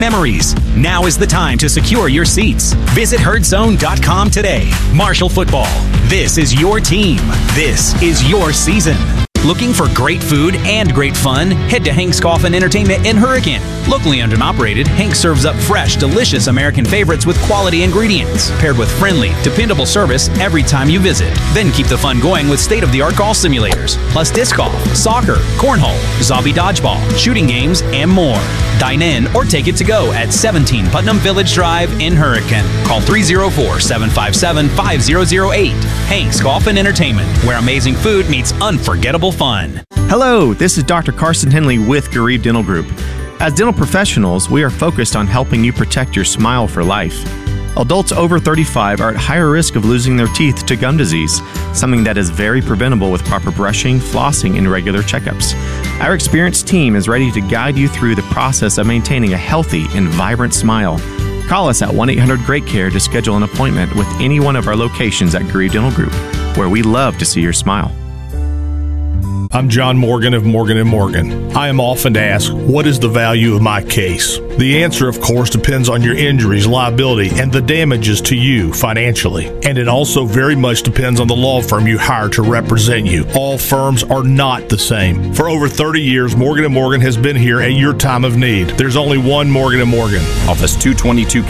memories. Now is the time to secure your seats. Visit herdzone.com today. Marshall Football. This is your team. This is your season. Looking for great food and great fun? Head to Hank's Coffin Entertainment in Hurricane. Locally owned and operated, Hank serves up fresh, delicious American favorites with quality ingredients, paired with friendly, dependable service every time you visit. Then keep the fun going with state-of-the-art golf simulators, plus disc golf, soccer, cornhole, zombie dodgeball, shooting games, and more. Dine in or take it to go at 17 Putnam Village Drive in Hurricane. Call 304-757-5008. Hank's Golf and Entertainment, where amazing food meets unforgettable fun. Hello, this is Dr. Carson Henley with Garib Dental Group. As dental professionals, we are focused on helping you protect your smile for life. Adults over 35 are at higher risk of losing their teeth to gum disease, something that is very preventable with proper brushing, flossing, and regular checkups. Our experienced team is ready to guide you through the process of maintaining a healthy and vibrant smile. Call us at 1-800-GREAT-CARE to schedule an appointment with any one of our locations at Garib Dental Group, where we love to see your smile. I'm John Morgan of Morgan & Morgan. I am often asked, what is the value of my case? The answer, of course, depends on your injuries, liability, and the damages to you financially. And it also very much depends on the law firm you hire to represent you. All firms are not the same. For over 30 years, Morgan & Morgan has been here at your time of need. There's only one Morgan & Morgan. Office 222